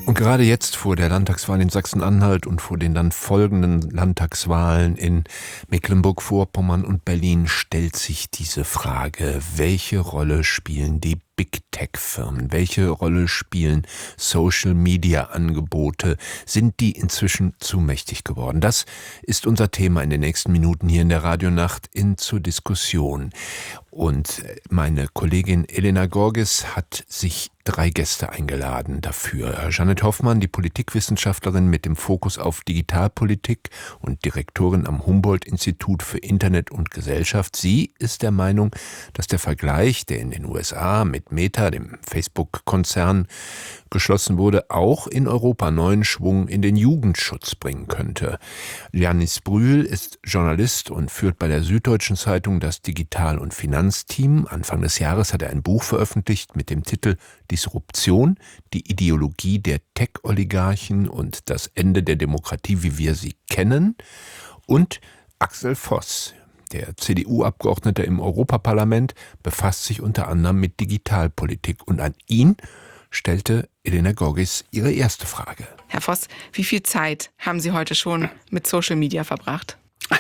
Und gerade jetzt vor der Landtagswahl in Sachsen-Anhalt und vor den dann folgenden Landtagswahlen in Mecklenburg-Vorpommern und Berlin stellt sich diese Frage: Welche Rolle spielen die Big-Tech-Firmen? Welche Rolle spielen Social-Media-Angebote? Sind die inzwischen zu mächtig geworden? Das ist unser Thema in den nächsten Minuten hier in der Radionacht zur Diskussion. Und meine Kollegin Elena Gorges hat sich 3 Gäste eingeladen dafür. Jeanette Hoffmann, die Politikwissenschaftlerin mit dem Fokus auf Digitalpolitik und Direktorin am Humboldt-Institut für Internet und Gesellschaft. Sie ist der Meinung, dass der Vergleich, der in den USA mit Meta, dem Facebook-Konzern, geschlossen wurde, auch in Europa neuen Schwung in den Jugendschutz bringen könnte. Lianis Brühl ist Journalist und führt bei der Süddeutschen Zeitung das Digital- und Finanzteam. Anfang des Jahres hat er ein Buch veröffentlicht mit dem Titel Disruption, die Ideologie der Tech-Oligarchen und das Ende der Demokratie, wie wir sie kennen. Und Axel Voss, der CDU-Abgeordnete im Europaparlament, befasst sich unter anderem mit Digitalpolitik. Und an ihn stellte Elena Gorges ihre erste Frage. Herr Voss, wie viel Zeit haben Sie heute schon mit Social Media verbracht?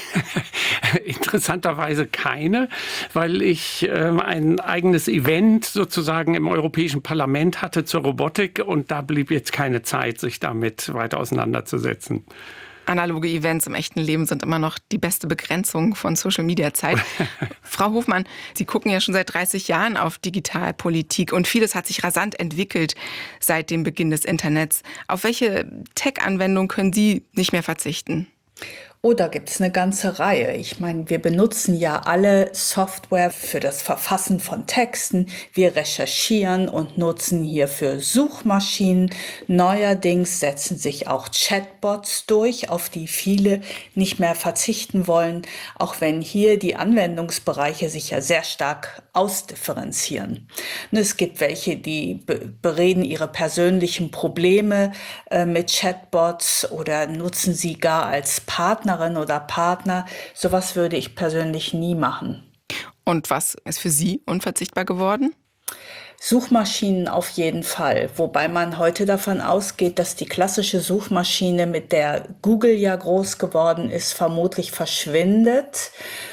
Interessanterweise keine, weil ich ein eigenes Event sozusagen im Europäischen Parlament hatte zur Robotik und da blieb jetzt keine Zeit, sich damit weiter auseinanderzusetzen. Analoge Events im echten Leben sind immer noch die beste Begrenzung von Social-Media-Zeit. Frau Hofmann, Sie gucken ja schon seit 30 Jahren auf Digitalpolitik und vieles hat sich rasant entwickelt seit dem Beginn des Internets. Auf welche Tech-Anwendung können Sie nicht mehr verzichten? Oh, da gibt es eine ganze Reihe. Ich meine, wir benutzen ja alle Software für das Verfassen von Texten. Wir recherchieren und nutzen hierfür Suchmaschinen. Neuerdings setzen sich auch Chatbots durch, auf die viele nicht mehr verzichten wollen, auch wenn hier die Anwendungsbereiche sich ja sehr stark ausdifferenzieren. Und es gibt welche, die bereden ihre persönlichen Probleme mit Chatbots oder nutzen sie gar als Partnerin oder Partner. Sowas würde ich persönlich nie machen. Und was ist für Sie unverzichtbar geworden? Suchmaschinen auf jeden Fall, wobei man heute davon ausgeht, dass die klassische Suchmaschine, mit der Google ja groß geworden ist, vermutlich verschwindet,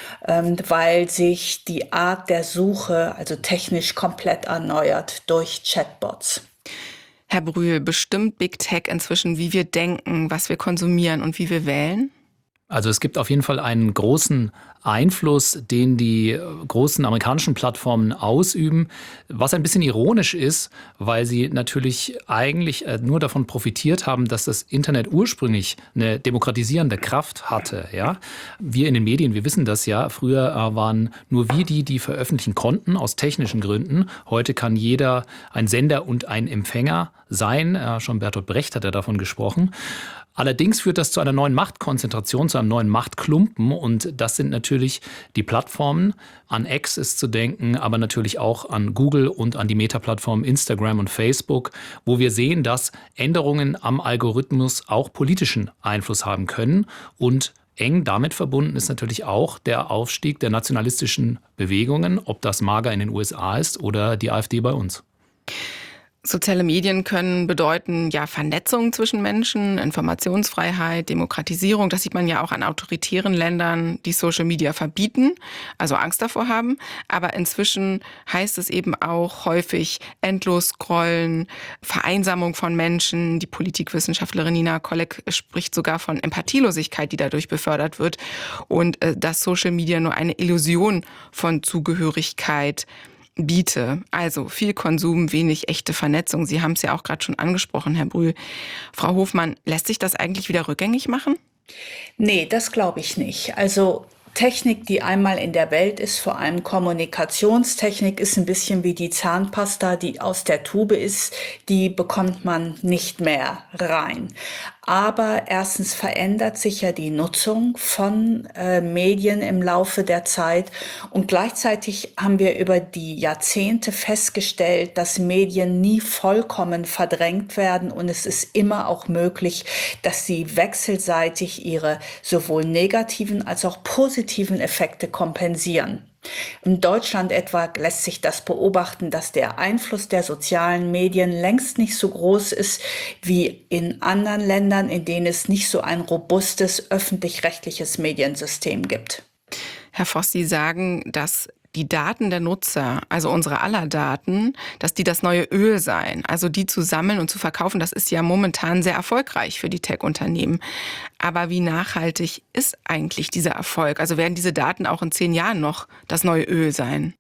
weil sich die Art der Suche also technisch komplett erneuert durch Chatbots. Herr Brühl, bestimmt Big Tech inzwischen, wie wir denken, was wir konsumieren und wie wir wählen? Also es gibt auf jeden Fall einen großen Einfluss, den die großen amerikanischen Plattformen ausüben, was ein bisschen ironisch ist, weil sie natürlich eigentlich nur davon profitiert haben, dass das Internet ursprünglich eine demokratisierende Kraft hatte. Ja? Wir in den Medien, wir wissen das ja, früher waren nur wir die veröffentlichen konnten aus technischen Gründen. Heute kann jeder ein Sender und ein Empfänger sein. Schon Bertolt Brecht hat ja davon gesprochen. Allerdings führt das zu einer neuen Machtkonzentration, zu einem neuen Machtklumpen und das sind natürlich die Plattformen. An X ist zu denken, aber natürlich auch an Google und an die Meta-Plattformen Instagram und Facebook, wo wir sehen, dass Änderungen am Algorithmus auch politischen Einfluss haben können und eng damit verbunden ist natürlich auch der Aufstieg der nationalistischen Bewegungen, ob das MAGA in den USA ist oder die AfD bei uns. Soziale Medien können bedeuten, ja, Vernetzung zwischen Menschen, Informationsfreiheit, Demokratisierung. Das sieht man ja auch an autoritären Ländern, die Social Media verbieten, also Angst davor haben. Aber inzwischen heißt es eben auch häufig endlos scrollen, Vereinsamung von Menschen. Die Politikwissenschaftlerin Nina Kolleg spricht sogar von Empathielosigkeit, die dadurch befördert wird. Und dass Social Media nur eine Illusion von Zugehörigkeit biete. Also viel Konsum, wenig echte Vernetzung. Sie haben es ja auch gerade schon angesprochen, Herr Brühl. Frau Hofmann, lässt sich das eigentlich wieder rückgängig machen? Nee, das glaube ich nicht. Also Technik, die einmal in der Welt ist, vor allem Kommunikationstechnik, ist ein bisschen wie die Zahnpasta, die aus der Tube ist, die bekommt man nicht mehr rein. Aber erstens verändert sich ja die Nutzung von Medien im Laufe der Zeit und gleichzeitig haben wir über die Jahrzehnte festgestellt, dass Medien nie vollkommen verdrängt werden und es ist immer auch möglich, dass sie wechselseitig ihre sowohl negativen als auch positiven Effekte kompensieren. In Deutschland etwa lässt sich das beobachten, dass der Einfluss der sozialen Medien längst nicht so groß ist wie in anderen Ländern, in denen es nicht so ein robustes öffentlich-rechtliches Mediensystem gibt. Herr Voss, Sie sagen, dass die Daten der Nutzer, also unsere aller Daten, dass die das neue Öl seien. Also die zu sammeln und zu verkaufen, das ist ja momentan sehr erfolgreich für die Tech-Unternehmen. Aber wie nachhaltig ist eigentlich dieser Erfolg? Also werden diese Daten auch in 10 Jahren noch das neue Öl sein?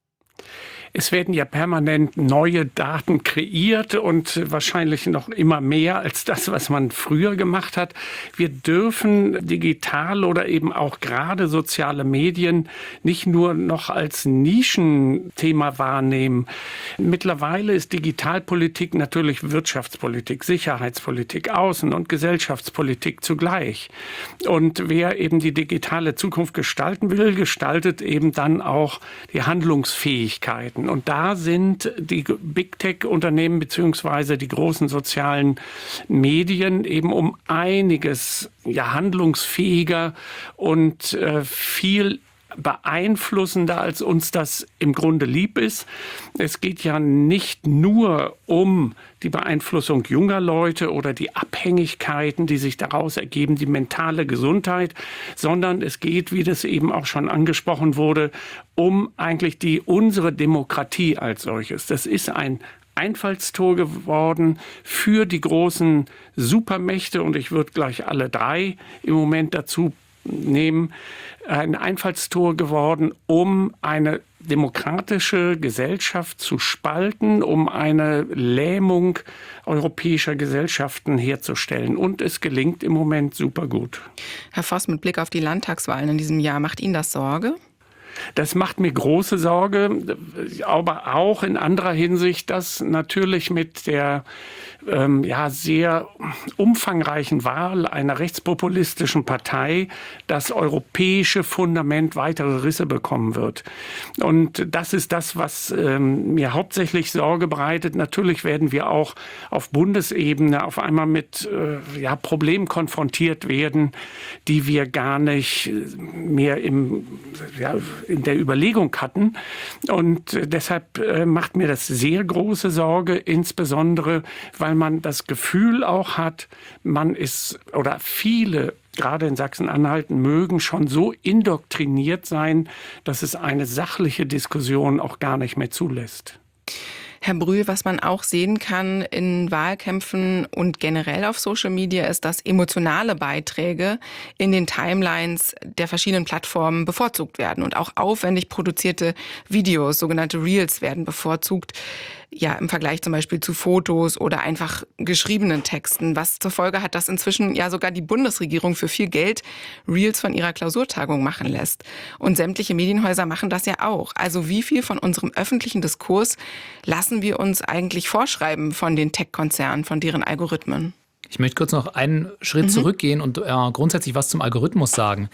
Es werden ja permanent neue Daten kreiert und wahrscheinlich noch immer mehr als das, was man früher gemacht hat. Wir dürfen digital oder eben auch gerade soziale Medien nicht nur noch als Nischenthema wahrnehmen. Mittlerweile ist Digitalpolitik natürlich Wirtschaftspolitik, Sicherheitspolitik, Außen- und Gesellschaftspolitik zugleich. Und wer eben die digitale Zukunft gestalten will, gestaltet eben dann auch die Handlungsfähigkeiten. Und da sind die Big Tech-Unternehmen beziehungsweise die großen sozialen Medien eben um einiges handlungsfähiger und viel beeinflussender, als uns das im Grunde lieb ist. Es geht ja nicht nur um die Beeinflussung junger Leute oder die Abhängigkeiten, die sich daraus ergeben, die mentale Gesundheit, sondern es geht, wie das eben auch schon angesprochen wurde, um eigentlich unsere Demokratie als solches. Das ist ein Einfallstor geworden für die großen Supermächte und ich würde gleich alle 3 im Moment dazu nehmen, ein Einfallstor geworden, um eine demokratische Gesellschaft zu spalten, um eine Lähmung europäischer Gesellschaften herzustellen. Und es gelingt im Moment super gut. Herr Voss, mit Blick auf die Landtagswahlen in diesem Jahr, macht Ihnen das Sorge? Das macht mir große Sorge, aber auch in anderer Hinsicht, dass natürlich mit der sehr umfangreichen Wahl einer rechtspopulistischen Partei das europäische Fundament weitere Risse bekommen wird. Und das ist das, was mir hauptsächlich Sorge bereitet. Natürlich werden wir auch auf Bundesebene auf einmal mit Problemen konfrontiert werden, die wir gar nicht mehr in der Überlegung hatten. Und deshalb macht mir das sehr große Sorge, insbesondere, weil man das Gefühl auch hat, man ist, oder viele, gerade in Sachsen-Anhalt, mögen schon so indoktriniert sein, dass es eine sachliche Diskussion auch gar nicht mehr zulässt. Herr Brühl, was man auch sehen kann in Wahlkämpfen und generell auf Social Media ist, dass emotionale Beiträge in den Timelines der verschiedenen Plattformen bevorzugt werden und auch aufwendig produzierte Videos, sogenannte Reels, werden bevorzugt. Ja, im Vergleich zum Beispiel zu Fotos oder einfach geschriebenen Texten, was zur Folge hat, dass inzwischen ja sogar die Bundesregierung für viel Geld Reels von ihrer Klausurtagung machen lässt. Und sämtliche Medienhäuser machen das ja auch. Also wie viel von unserem öffentlichen Diskurs lassen wir uns eigentlich vorschreiben von den Tech-Konzernen, von deren Algorithmen? Ich möchte kurz noch einen Schritt zurückgehen und grundsätzlich was zum Algorithmus sagen.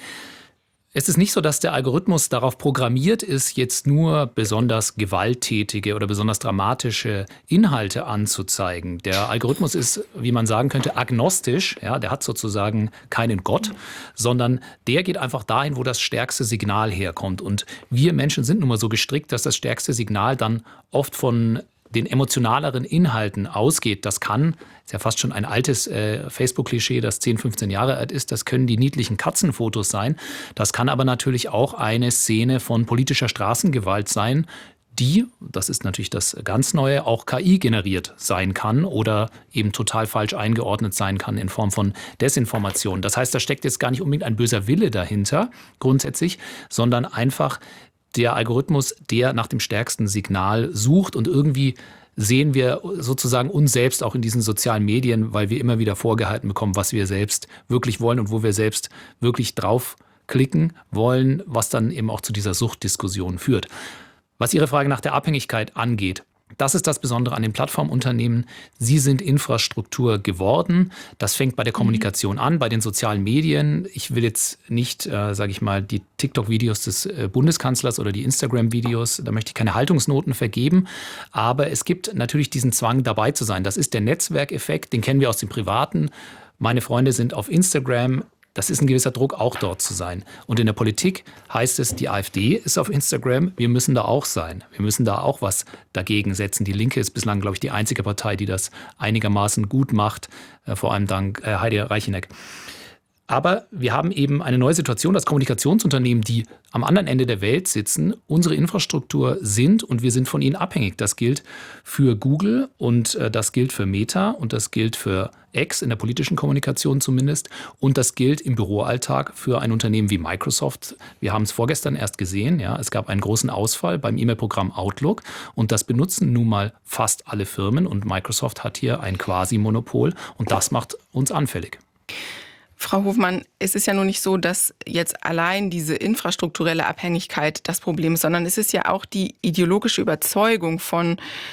Es ist nicht so, dass der Algorithmus darauf programmiert ist, jetzt nur besonders gewalttätige oder besonders dramatische Inhalte anzuzeigen. Der Algorithmus ist, wie man sagen könnte, agnostisch. Ja, der hat sozusagen keinen Gott, sondern der geht einfach dahin, wo das stärkste Signal herkommt. Und wir Menschen sind nun mal so gestrickt, dass das stärkste Signal dann oft von den emotionaleren Inhalten ausgeht. Das ist ja fast schon ein altes Facebook-Klischee, das 10, 15 Jahre alt ist. Das können die niedlichen Katzenfotos sein. Das kann aber natürlich auch eine Szene von politischer Straßengewalt sein, die, das ist natürlich das ganz Neue, auch KI generiert sein kann oder eben total falsch eingeordnet sein kann in Form von Desinformation. Das heißt, da steckt jetzt gar nicht unbedingt ein böser Wille dahinter, grundsätzlich, sondern einfach der Algorithmus, der nach dem stärksten Signal sucht, und irgendwie sehen wir sozusagen uns selbst auch in diesen sozialen Medien, weil wir immer wieder vorgehalten bekommen, was wir selbst wirklich wollen und wo wir selbst wirklich draufklicken wollen, was dann eben auch zu dieser Suchtdiskussion führt. Was Ihre Frage nach der Abhängigkeit angeht, das ist das Besondere an den Plattformunternehmen. Sie sind Infrastruktur geworden. Das fängt bei der Kommunikation an, bei den sozialen Medien. Ich will jetzt nicht, die TikTok-Videos des Bundeskanzlers oder die Instagram-Videos, da möchte ich keine Haltungsnoten vergeben. Aber es gibt natürlich diesen Zwang, dabei zu sein. Das ist der Netzwerkeffekt, den kennen wir aus dem Privaten. Meine Freunde sind auf Instagram. Das ist ein gewisser Druck, auch dort zu sein. Und in der Politik heißt es, die AfD ist auf Instagram, wir müssen da auch sein. Wir müssen da auch was dagegen setzen. Die Linke ist bislang, glaube ich, die einzige Partei, die das einigermaßen gut macht, vor allem dank Heidi Reicheneck. Aber wir haben eben eine neue Situation, dass Kommunikationsunternehmen, die am anderen Ende der Welt sitzen, unsere Infrastruktur sind und wir sind von ihnen abhängig. Das gilt für Google und das gilt für Meta und das gilt für X in der politischen Kommunikation zumindest und das gilt im Büroalltag für ein Unternehmen wie Microsoft. Wir haben es vorgestern erst gesehen, ja, es gab einen großen Ausfall beim E-Mail-Programm Outlook und das benutzen nun mal fast alle Firmen und Microsoft hat hier ein Quasi-Monopol und das macht uns anfällig. Frau Hofmann, es ist ja nur nicht so, dass jetzt allein diese infrastrukturelle Abhängigkeit das Problem ist, sondern es ist ja auch die ideologische Überzeugung von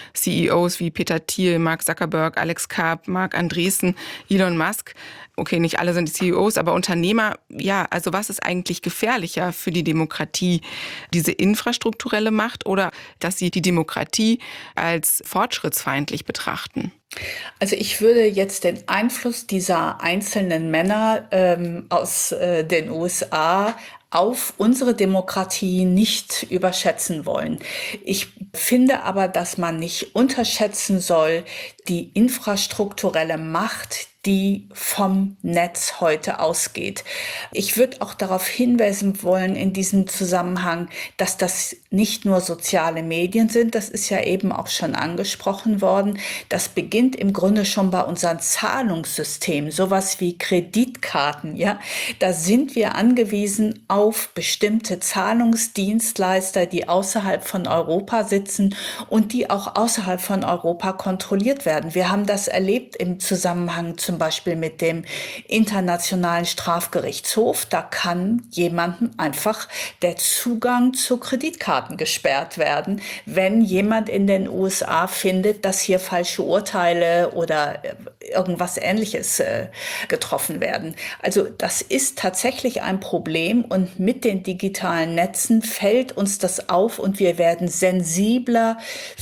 CEOs wie Peter Thiel, Mark Zuckerberg, Alex Karp, Marc Andreessen, Elon Musk. Okay, nicht alle sind CEOs, aber Unternehmer. Ja, also was ist eigentlich gefährlicher für die Demokratie? Diese infrastrukturelle Macht oder dass sie die Demokratie als fortschrittsfeindlich betrachten? Also ich würde jetzt den Einfluss dieser einzelnen Männer aus den USA auf unsere Demokratie nicht überschätzen wollen. Ich finde aber, dass man nicht unterschätzen soll die infrastrukturelle Macht, die vom Netz heute ausgeht. Ich würde auch darauf hinweisen wollen in diesem Zusammenhang, dass das nicht nur soziale Medien sind, das ist ja eben auch schon angesprochen worden. Das beginnt im Grunde schon bei unseren Zahlungssystemen, sowas wie Kreditkarten, ja. Da sind wir angewiesen auf bestimmte Zahlungsdienstleister, die außerhalb von Europa sitzen und die auch außerhalb von Europa kontrolliert werden. Wir haben das erlebt im Zusammenhang zum Beispiel mit dem Internationalen Strafgerichtshof. Da kann jemandem einfach der Zugang zu Kreditkarten gesperrt werden, wenn jemand in den USA findet, dass hier falsche Urteile oder irgendwas Ähnliches getroffen werden. Also das ist tatsächlich ein Problem und mit den digitalen Netzen fällt uns das auf und wir werden sensibler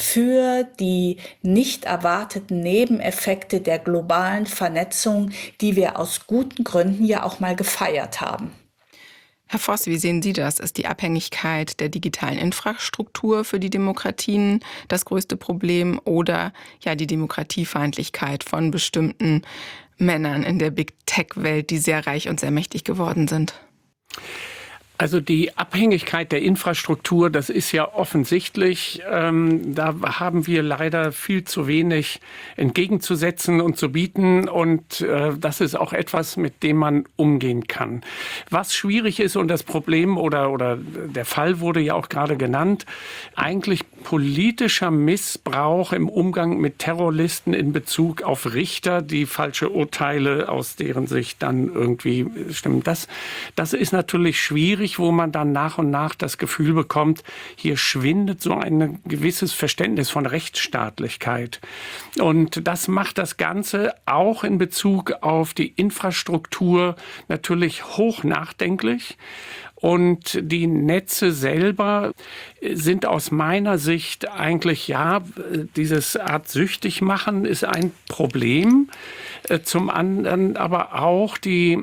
für die nicht erwarteten Nebeneffekte der globalen Vernetzung, die wir aus guten Gründen ja auch mal gefeiert haben. Herr Voss, wie sehen Sie das? Ist die Abhängigkeit der digitalen Infrastruktur für die Demokratien das größte Problem oder ja die Demokratiefeindlichkeit von bestimmten Männern in der Big-Tech-Welt, die sehr reich und sehr mächtig geworden sind? Also die Abhängigkeit der Infrastruktur, das ist ja offensichtlich. Da haben wir leider viel zu wenig entgegenzusetzen und zu bieten. Und das ist auch etwas, mit dem man umgehen kann. Was schwierig ist und das Problem oder der Fall wurde ja auch gerade genannt, eigentlich politischer Missbrauch im Umgang mit Terrorlisten in Bezug auf Richter, die falsche Urteile aus deren Sicht dann irgendwie stimmen. Das ist natürlich schwierig, wo man dann nach und nach das Gefühl bekommt, hier schwindet so ein gewisses Verständnis von Rechtsstaatlichkeit. Und das macht das Ganze auch in Bezug auf die Infrastruktur natürlich hoch nachdenklich. Und die Netze selber sind aus meiner Sicht eigentlich, ja, dieses Art süchtig machen ist ein Problem. Zum anderen aber auch die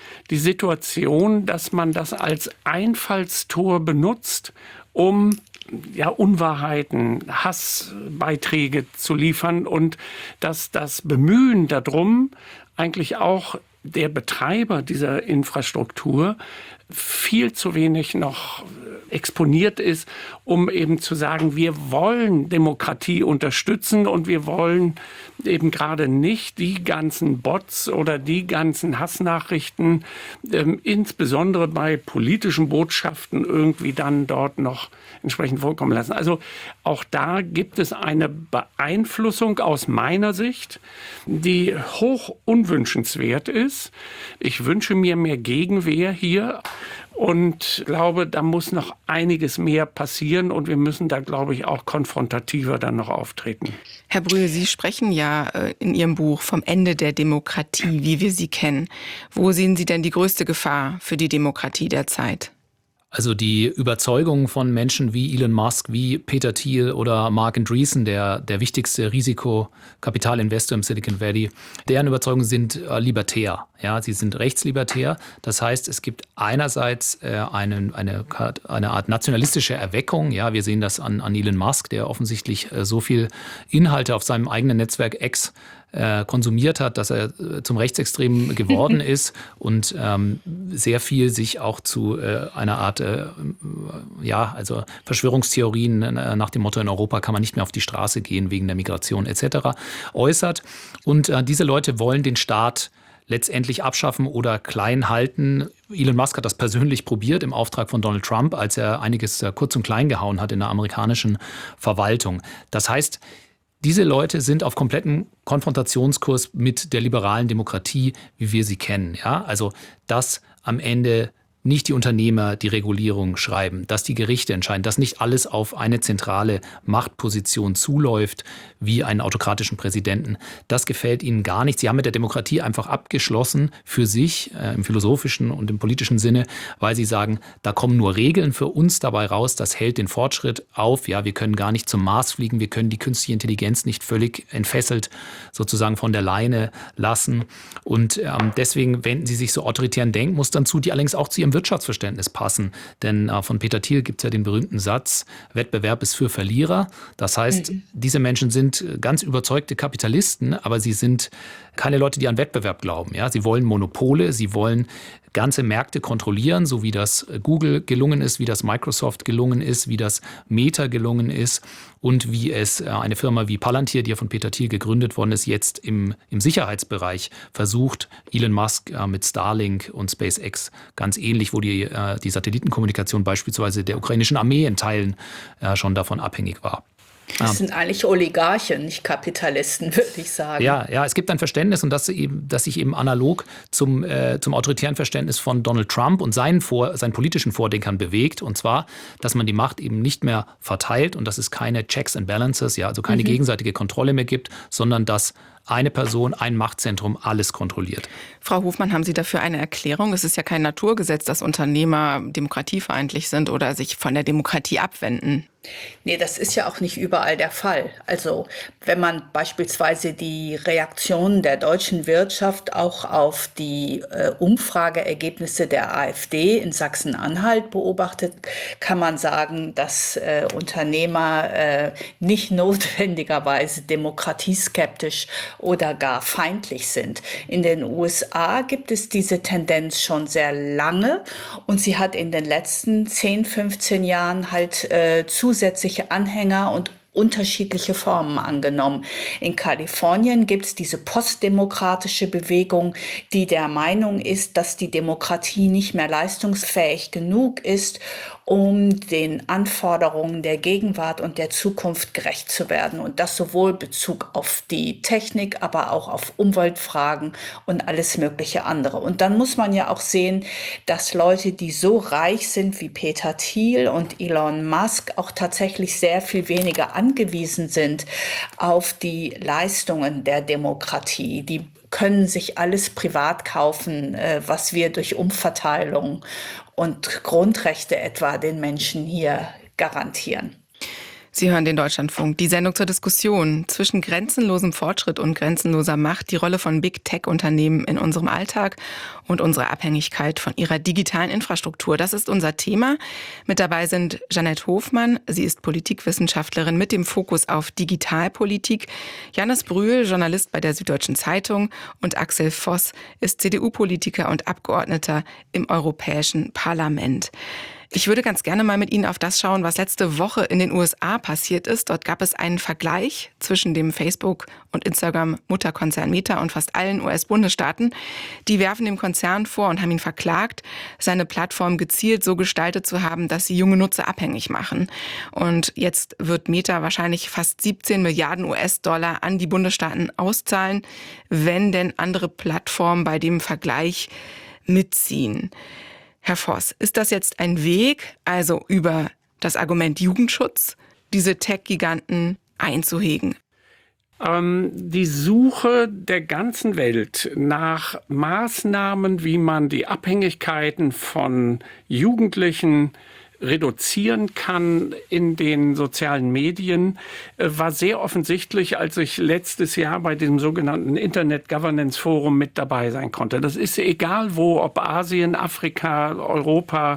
Situation, dass man das als Einfallstor benutzt, um ja, Unwahrheiten, Hassbeiträge zu liefern und dass das Bemühen darum eigentlich auch der Betreiber dieser Infrastruktur viel zu wenig noch exponiert ist, um eben zu sagen, wir wollen Demokratie unterstützen und wir wollen eben gerade nicht die ganzen Bots oder die ganzen Hassnachrichten, insbesondere bei politischen Botschaften irgendwie dann dort noch entsprechend vorkommen lassen. Also auch da gibt es eine Beeinflussung aus meiner Sicht, die hoch unwünschenswert ist. Ich wünsche mir mehr Gegenwehr hier. Und glaube, da muss noch einiges mehr passieren und wir müssen da, glaube ich, auch konfrontativer dann noch auftreten. Herr Brühl, Sie sprechen ja in Ihrem Buch vom Ende der Demokratie, wie wir sie kennen. Wo sehen Sie denn die größte Gefahr für die Demokratie der Zeit? Also die Überzeugung von Menschen wie Elon Musk, wie Peter Thiel oder Marc Andreessen, der wichtigste Risikokapitalinvestor im Silicon Valley, deren Überzeugungen sind libertär. Ja, sie sind rechtslibertär. Das heißt, es gibt einerseits eine Art nationalistische Erweckung. Ja, wir sehen das an Elon Musk, der offensichtlich so viel Inhalte auf seinem eigenen Netzwerk X konsumiert hat, dass er zum Rechtsextremen geworden ist und sehr viel sich auch zu einer Art, also Verschwörungstheorien nach dem Motto, in Europa kann man nicht mehr auf die Straße gehen wegen der Migration etc. äußert. Und diese Leute wollen den Staat letztendlich abschaffen oder klein halten. Elon Musk hat das persönlich probiert im Auftrag von Donald Trump, als er einiges kurz und klein gehauen hat in der amerikanischen Verwaltung. Das heißt, diese Leute sind auf kompletten Konfrontationskurs mit der liberalen Demokratie, wie wir sie kennen. Ja? Also, dass am Ende nicht die Unternehmer die Regulierung schreiben, dass die Gerichte entscheiden, dass nicht alles auf eine zentrale Machtposition zuläuft, wie einen autokratischen Präsidenten. Das gefällt ihnen gar nicht. Sie haben mit der Demokratie einfach abgeschlossen für sich, im philosophischen und im politischen Sinne, weil sie sagen, da kommen nur Regeln für uns dabei raus, das hält den Fortschritt auf. Ja, wir können gar nicht zum Mars fliegen, wir können die künstliche Intelligenz nicht völlig entfesselt sozusagen von der Leine lassen. Und deswegen wenden sie sich so autoritären Denkmustern zu, die allerdings auch zu ihrem Wirtschaftsverständnis passen. Denn von Peter Thiel gibt es ja den berühmten Satz, Wettbewerb ist für Verlierer. Das heißt, diese Menschen sind ganz überzeugte Kapitalisten, aber sie sind keine Leute, die an Wettbewerb glauben. Ja? Sie wollen Monopole, sie wollen ganze Märkte kontrollieren, so wie das Google gelungen ist, wie das Microsoft gelungen ist, wie das Meta gelungen ist und wie es eine Firma wie Palantir, die ja von Peter Thiel gegründet worden ist, jetzt im Sicherheitsbereich versucht. Elon Musk mit Starlink und SpaceX ganz ähnlich, wo die Satellitenkommunikation beispielsweise der ukrainischen Armee in Teilen schon davon abhängig war. Das sind eigentlich Oligarchen, nicht Kapitalisten, würde ich sagen. Ja, es gibt ein Verständnis und das sich eben analog zum autoritären Verständnis von Donald Trump und seinen politischen Vordenkern bewegt. Und zwar, dass man die Macht eben nicht mehr verteilt und dass es keine Checks and Balances, also keine gegenseitige Kontrolle mehr gibt, sondern dass eine Person, ein Machtzentrum alles kontrolliert. Frau Hofmann, haben Sie dafür eine Erklärung? Es ist ja kein Naturgesetz, dass Unternehmer demokratiefeindlich sind oder sich von der Demokratie abwenden. Nee, das ist ja auch nicht überall der Fall. Also wenn man beispielsweise die Reaktionen der deutschen Wirtschaft auch auf die Umfrageergebnisse der AfD in Sachsen-Anhalt beobachtet, kann man sagen, dass Unternehmer nicht notwendigerweise demokratieskeptisch oder gar feindlich sind. In den USA gibt es diese Tendenz schon sehr lange und sie hat in den letzten 10, 15 Jahren halt zusätzliche Anhänger und unterschiedliche Formen angenommen. In Kalifornien gibt es diese postdemokratische Bewegung, die der Meinung ist, dass die Demokratie nicht mehr leistungsfähig genug ist, um den Anforderungen der Gegenwart und der Zukunft gerecht zu werden. Und das sowohl Bezug auf die Technik, aber auch auf Umweltfragen und alles mögliche andere. Und dann muss man ja auch sehen, dass Leute, die so reich sind wie Peter Thiel und Elon Musk, auch tatsächlich sehr viel weniger angewiesen sind auf die Leistungen der Demokratie. Die können sich alles privat kaufen, was wir durch Umverteilung und Grundrechte etwa den Menschen hier garantieren. Sie hören den Deutschlandfunk, die Sendung zur Diskussion zwischen grenzenlosem Fortschritt und grenzenloser Macht, die Rolle von Big-Tech-Unternehmen in unserem Alltag und unsere Abhängigkeit von ihrer digitalen Infrastruktur. Das ist unser Thema. Mit dabei sind Jeanette Hofmann, sie ist Politikwissenschaftlerin mit dem Fokus auf Digitalpolitik, Jannis Brühl, Journalist bei der Süddeutschen Zeitung und Axel Voss ist CDU-Politiker und Abgeordneter im Europäischen Parlament. Ich würde ganz gerne mal mit Ihnen auf das schauen, was letzte Woche in den USA passiert ist. Dort gab es einen Vergleich zwischen dem Facebook- und Instagram-Mutterkonzern Meta und fast allen US-Bundesstaaten. Die werfen dem Konzern vor und haben ihn verklagt, seine Plattform gezielt so gestaltet zu haben, dass sie junge Nutzer abhängig machen. Und jetzt wird Meta wahrscheinlich fast 17 Milliarden US-Dollar an die Bundesstaaten auszahlen, wenn denn andere Plattformen bei dem Vergleich mitziehen. Herr Voss, ist das jetzt ein Weg, also über das Argument Jugendschutz, diese Tech-Giganten einzuhegen? Die Suche der ganzen Welt nach Maßnahmen, wie man die Abhängigkeiten von Jugendlichen reduzieren kann in den sozialen Medien, war sehr offensichtlich, als ich letztes Jahr bei diesem sogenannten Internet Governance Forum mit dabei sein konnte. Das ist egal wo, ob Asien, Afrika, Europa.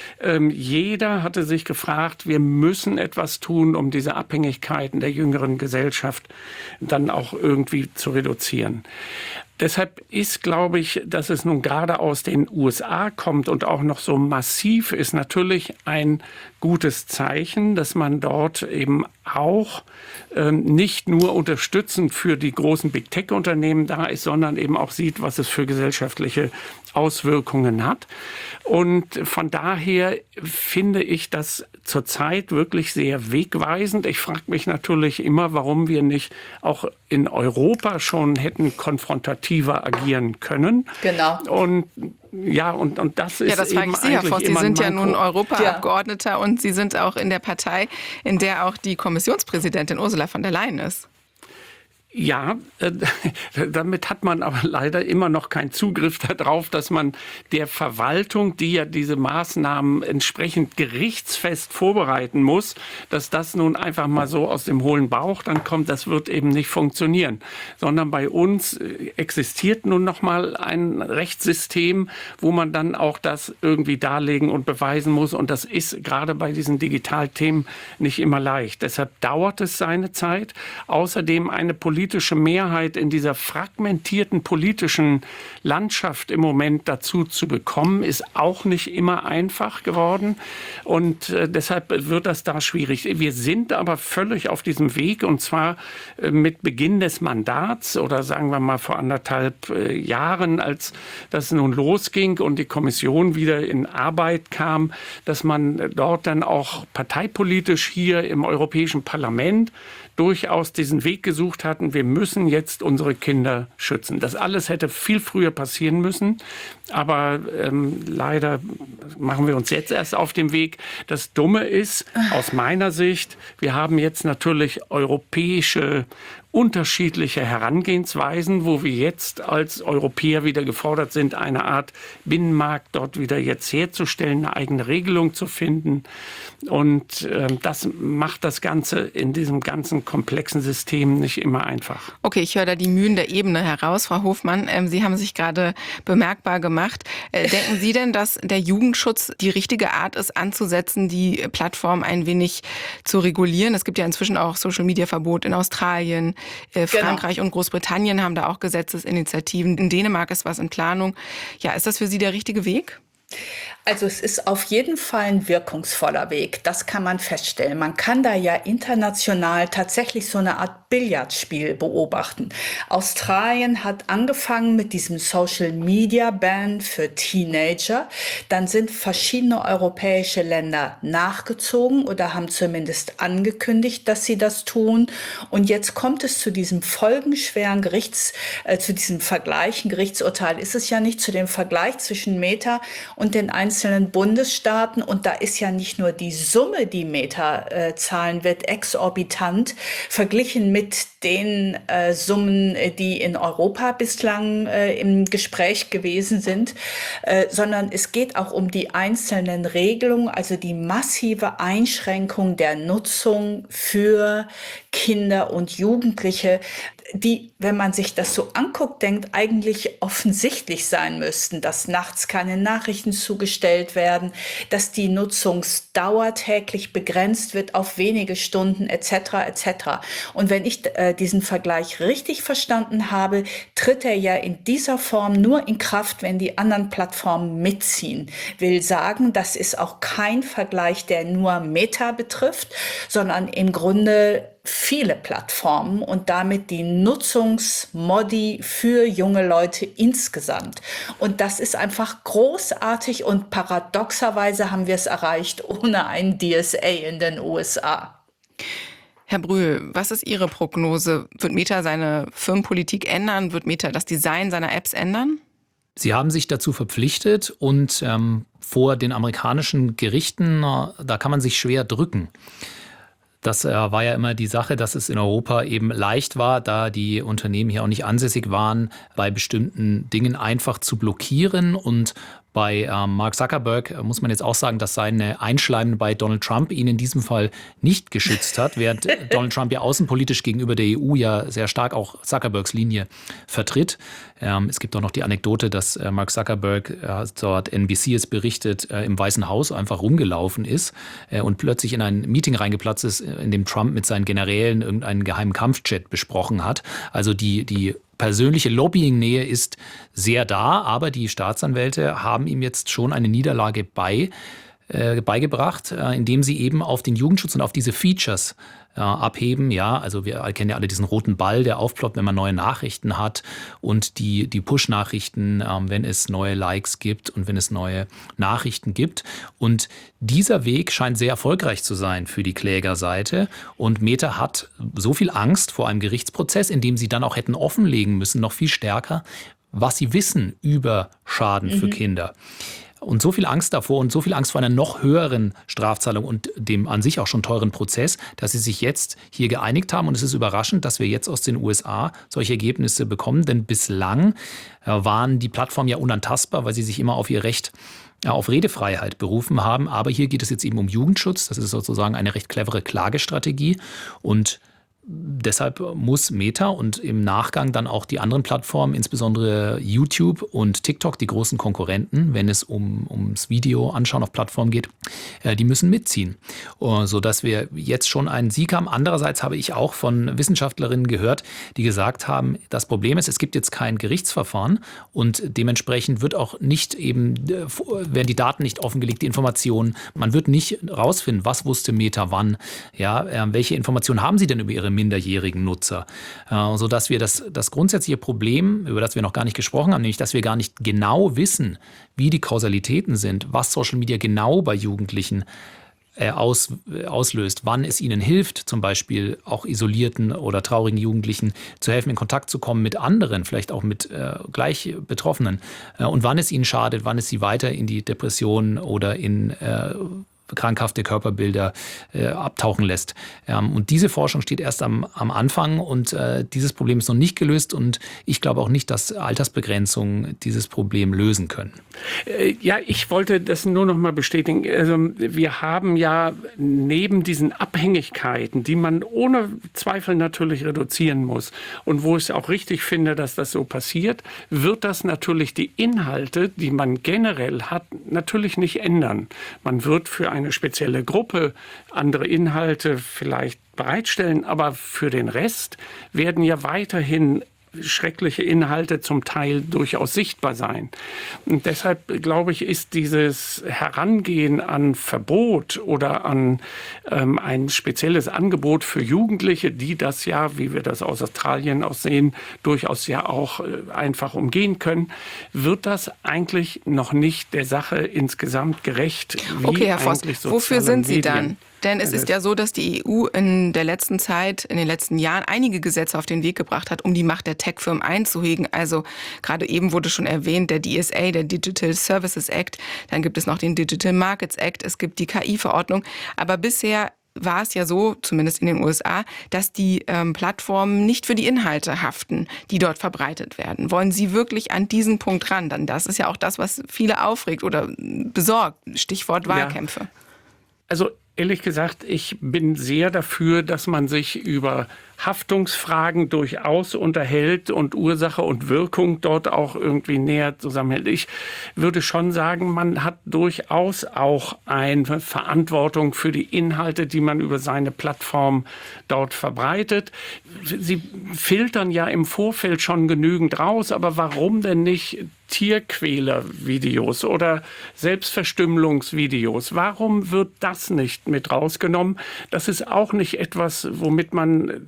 Jeder hatte sich gefragt, wir müssen etwas tun, um diese Abhängigkeiten der jüngeren Gesellschaft dann auch irgendwie zu reduzieren. Deshalb ist, glaube ich, dass es nun gerade aus den USA kommt und auch noch so massiv ist, natürlich ein gutes Zeichen, dass man dort eben auch nicht nur unterstützend für die großen Big-Tech-Unternehmen da ist, sondern eben auch sieht, was es für gesellschaftliche Auswirkungen hat. Und von daher finde ich das zurzeit wirklich sehr wegweisend. Ich frage mich natürlich immer, warum wir nicht auch in Europa schon hätten konfrontativer agieren können. Genau. Und ja, und das ist das eben frage ich Sie, Herr eigentlich Voss. Sie immer sind ja ein nun Manko. Europaabgeordneter und Sie sind auch in der Partei, in der auch die Kommissionspräsidentin Ursula von der Leyen ist. Ja, damit hat man aber leider immer noch keinen Zugriff darauf, dass man der Verwaltung, die ja diese Maßnahmen entsprechend gerichtsfest vorbereiten muss, dass das nun einfach mal so aus dem hohlen Bauch dann kommt, das wird eben nicht funktionieren. Sondern bei uns existiert nun noch mal ein Rechtssystem, wo man dann auch das irgendwie darlegen und beweisen muss. Und das ist gerade bei diesen Digitalthemen nicht immer leicht. Deshalb dauert es seine Zeit. Außerdem eine politische Mehrheit in dieser fragmentierten politischen Landschaft im Moment dazu zu bekommen, ist auch nicht immer einfach geworden. Und deshalb wird das da schwierig. Wir sind aber völlig auf diesem Weg, und zwar mit Beginn des Mandats oder sagen wir mal vor 1,5 Jahren, als das nun losging und die Kommission wieder in Arbeit kam, dass man dort dann auch parteipolitisch hier im Europäischen Parlament durchaus diesen Weg gesucht hatten, wir müssen jetzt unsere Kinder schützen. Das alles hätte viel früher passieren müssen, aber leider machen wir uns jetzt erst auf den Weg. Das Dumme ist, aus meiner Sicht, wir haben jetzt natürlich europäische unterschiedliche Herangehensweisen, wo wir jetzt als Europäer wieder gefordert sind, eine Art Binnenmarkt dort wieder jetzt herzustellen, eine eigene Regelung zu finden. Und das macht das Ganze in diesem ganzen komplexen System nicht immer einfach. Okay, ich höre da die Mühen der Ebene heraus, Frau Hofmann. Sie haben sich gerade bemerkbar gemacht. Denken Sie denn, dass der Jugendschutz die richtige Art ist, anzusetzen, die Plattform ein wenig zu regulieren? Es gibt ja inzwischen auch Social-Media-Verbot in Australien. Frankreich und Großbritannien haben da auch Gesetzesinitiativen. In Dänemark ist was in Planung. Ja, ist das für Sie der richtige Weg? Also es ist auf jeden Fall ein wirkungsvoller Weg, das kann man feststellen. Man kann da ja international tatsächlich so eine Art Billardspiel beobachten. Australien hat angefangen mit diesem Social-Media-Ban für Teenager. Dann sind verschiedene europäische Länder nachgezogen oder haben zumindest angekündigt, dass sie das tun. Und jetzt kommt es zu diesem folgenschweren zu diesem Vergleich. Ein Gerichtsurteil ist es ja nicht, zu dem Vergleich zwischen Meta und den einzelnen Bundesstaaten. Und da ist ja nicht nur die Summe, die Meta zahlen wird, exorbitant verglichen mit den Summen, die in Europa bislang im Gespräch gewesen sind, sondern es geht auch um die einzelnen Regelungen, also die massive Einschränkung der Nutzung für Kinder und Jugendliche, die, wenn man sich das so anguckt, denkt, eigentlich offensichtlich sein müssten, dass nachts keine Nachrichten zugestellt werden, dass die Nutzungsdauer täglich begrenzt wird auf wenige Stunden etc. etc. Und wenn ich diesen Vergleich richtig verstanden habe, tritt er ja in dieser Form nur in Kraft, wenn die anderen Plattformen mitziehen. Will sagen, das ist auch kein Vergleich, der nur Meta betrifft, sondern im Grunde viele Plattformen und damit die Nutzungsmodi für junge Leute insgesamt. Und das ist einfach großartig und paradoxerweise haben wir es erreicht ohne ein DSA in den USA. Herr Brühl, was ist Ihre Prognose? Wird Meta seine Firmenpolitik ändern? Wird Meta das Design seiner Apps ändern? Sie haben sich dazu verpflichtet und vor den amerikanischen Gerichten, da kann man sich schwer drücken. Das war ja immer die Sache, dass es in Europa eben leicht war, da die Unternehmen hier auch nicht ansässig waren, bei bestimmten Dingen einfach zu blockieren. Und bei Mark Zuckerberg muss man jetzt auch sagen, dass seine Einschleimen bei Donald Trump ihn in diesem Fall nicht geschützt hat, während Donald Trump ja außenpolitisch gegenüber der EU ja sehr stark auch Zuckerbergs Linie vertritt. Es gibt auch noch die Anekdote, dass Mark Zuckerberg, so hat NBC es berichtet, im Weißen Haus einfach rumgelaufen ist und plötzlich in ein Meeting reingeplatzt ist, in dem Trump mit seinen Generälen irgendeinen geheimen Kampfjet besprochen hat. Also die persönliche Lobbying-Nähe ist sehr da, aber die Staatsanwälte haben ihm jetzt schon eine Niederlage beigebracht, indem sie eben auf den Jugendschutz und auf diese Features abheben. Ja, also wir kennen ja alle diesen roten Ball, der aufploppt, wenn man neue Nachrichten hat, und die Push-Nachrichten, wenn es neue Likes gibt und wenn es neue Nachrichten gibt. Und dieser Weg scheint sehr erfolgreich zu sein für die Klägerseite. Und Meta hat so viel Angst vor einem Gerichtsprozess, in dem sie dann auch hätten offenlegen müssen, noch viel stärker, was sie wissen über Schaden für Kinder. Und so viel Angst davor und so viel Angst vor einer noch höheren Strafzahlung und dem an sich auch schon teuren Prozess, dass sie sich jetzt hier geeinigt haben. Und es ist überraschend, dass wir jetzt aus den USA solche Ergebnisse bekommen. Denn bislang waren die Plattformen ja unantastbar, weil sie sich immer auf ihr Recht auf Redefreiheit berufen haben. Aber hier geht es jetzt eben um Jugendschutz. Das ist sozusagen eine recht clevere Klagestrategie. Und deshalb muss Meta und im Nachgang dann auch die anderen Plattformen, insbesondere YouTube und TikTok, die großen Konkurrenten, wenn es ums Video anschauen auf Plattformen geht, die müssen mitziehen, sodass wir jetzt schon einen Sieg haben. Andererseits habe ich auch von Wissenschaftlerinnen gehört, die gesagt haben, das Problem ist, es gibt jetzt kein Gerichtsverfahren und dementsprechend wird auch nicht werden die Daten nicht offengelegt, die Informationen. Man wird nicht rausfinden, was wusste Meta wann, ja, welche Informationen haben sie denn über ihre minderjährigen Nutzer, sodass wir das grundsätzliche Problem, über das wir noch gar nicht gesprochen haben, nämlich dass wir gar nicht genau wissen, wie die Kausalitäten sind, was Social Media genau bei Jugendlichen auslöst, wann es ihnen hilft, zum Beispiel auch isolierten oder traurigen Jugendlichen zu helfen, in Kontakt zu kommen mit anderen, vielleicht auch mit gleich Betroffenen, und wann es ihnen schadet, wann es sie weiter in die Depression oder in krankhafte Körperbilder abtauchen lässt. Und diese Forschung steht erst am Anfang und dieses Problem ist noch nicht gelöst und ich glaube auch nicht, dass Altersbegrenzungen dieses Problem lösen können. Ja, ich wollte das nur noch mal bestätigen. Also wir haben ja neben diesen Abhängigkeiten, die man ohne Zweifel natürlich reduzieren muss und wo ich auch richtig finde, dass das so passiert, wird das natürlich die Inhalte, die man generell hat, natürlich nicht ändern. Man wird für eine spezielle Gruppe andere Inhalte vielleicht bereitstellen, aber für den Rest werden ja weiterhin schreckliche Inhalte zum Teil durchaus sichtbar sein. Und deshalb, glaube ich, ist dieses Herangehen an Verbot oder an ein spezielles Angebot für Jugendliche, die das ja, wie wir das aus Australien aus sehen, durchaus ja auch einfach umgehen können, wird das eigentlich noch nicht der Sache insgesamt gerecht. Okay, Herr Voss, wofür sind Sie dann? Denn es ist ja so, dass die EU in der letzten Zeit, in den letzten Jahren einige Gesetze auf den Weg gebracht hat, um die Macht der Tech-Firmen einzuhegen. Also gerade eben wurde schon erwähnt, der DSA, der Digital Services Act, dann gibt es noch den Digital Markets Act, es gibt die KI-Verordnung. Aber bisher war es ja so, zumindest in den USA, dass die Plattformen nicht für die Inhalte haften, die dort verbreitet werden. Wollen Sie wirklich an diesen Punkt ran? Dann das ist ja auch das, was viele aufregt oder besorgt. Stichwort Wahlkämpfe. Ja. Also ehrlich gesagt, ich bin sehr dafür, dass man sich über Haftungsfragen durchaus unterhält und Ursache und Wirkung dort auch irgendwie näher zusammenhält. Ich würde schon sagen, man hat durchaus auch eine Verantwortung für die Inhalte, die man über seine Plattform dort verbreitet. Sie filtern ja im Vorfeld schon genügend raus, aber warum denn nicht Tierquäler-Videos oder Selbstverstümmelungsvideos? Warum wird das nicht mit rausgenommen? Das ist auch nicht etwas, womit man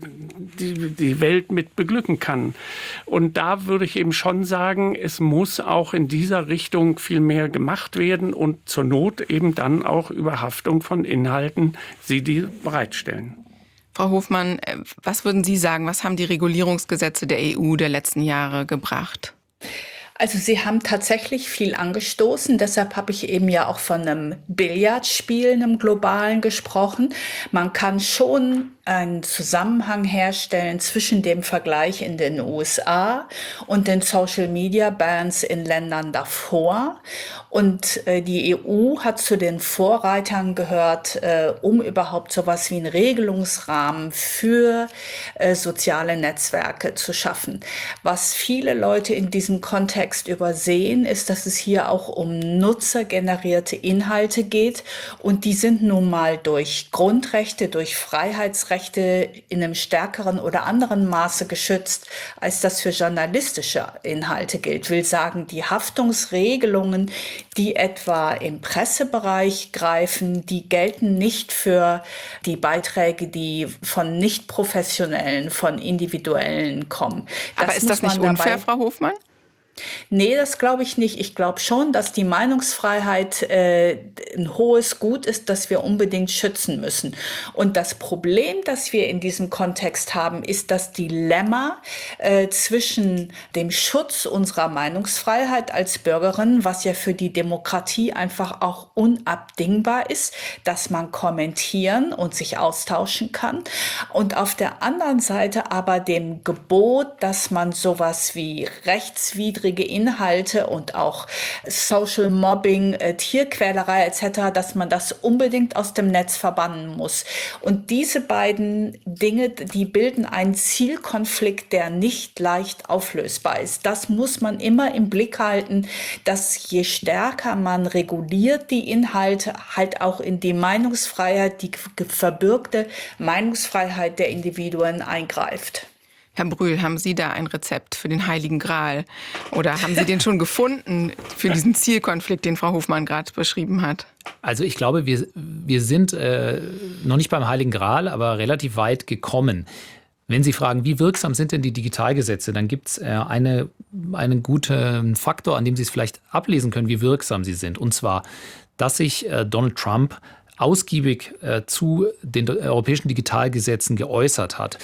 die Welt mit beglücken kann. Und da würde ich eben schon sagen, es muss auch in dieser Richtung viel mehr gemacht werden und zur Not eben dann auch über Haftung von Inhalten, die bereitstellen. Frau Hofmann, was würden Sie sagen, was haben die Regulierungsgesetze der EU der letzten Jahre gebracht? Also Sie haben tatsächlich viel angestoßen. Deshalb habe ich eben ja auch von einem Billardspiel, einem globalen gesprochen. Man kann schon einen Zusammenhang herstellen zwischen dem Vergleich in den USA und den Social-Media-Bans in Ländern davor. Und die EU hat zu den Vorreitern gehört, um überhaupt sowas wie einen Regelungsrahmen für soziale Netzwerke zu schaffen. Was viele Leute in diesem Kontext übersehen, ist, dass es hier auch um nutzergenerierte Inhalte geht. Und die sind nun mal durch Grundrechte, durch Freiheitsrechte in einem stärkeren oder anderen Maße geschützt, als das für journalistische Inhalte gilt. Will sagen, die Haftungsregelungen, die etwa im Pressebereich greifen, die gelten nicht für die Beiträge, die von Nicht-Professionellen, von Individuellen kommen. Aber ist das nicht unfair, Frau Hofmann? Nee, das glaube ich nicht. Ich glaube schon, dass die Meinungsfreiheit ein hohes Gut ist, das wir unbedingt schützen müssen. Und das Problem, das wir in diesem Kontext haben, ist das Dilemma zwischen dem Schutz unserer Meinungsfreiheit als Bürgerin, was ja für die Demokratie einfach auch unabdingbar ist, dass man kommentieren und sich austauschen kann. Und auf der anderen Seite aber dem Gebot, dass man sowas wie rechtswidrige Inhalte und auch Social Mobbing, Tierquälerei etc., dass man das unbedingt aus dem Netz verbannen muss. Und diese beiden Dinge, die bilden einen Zielkonflikt, der nicht leicht auflösbar ist. Das muss man immer im Blick halten, dass je stärker man reguliert die Inhalte, halt auch in die Meinungsfreiheit, die verbürgte Meinungsfreiheit der Individuen eingreift. Herr Brühl, haben Sie da ein Rezept für den Heiligen Gral? Oder haben Sie den schon gefunden für diesen Zielkonflikt, den Frau Hofmann gerade beschrieben hat? Also ich glaube, wir sind noch nicht beim Heiligen Gral, aber relativ weit gekommen. Wenn Sie fragen, wie wirksam sind denn die Digitalgesetze, dann gibt es einen guten Faktor, an dem Sie es vielleicht ablesen können, wie wirksam sie sind. Und zwar, dass sich Donald Trump ausgiebig zu den europäischen Digitalgesetzen geäußert hat.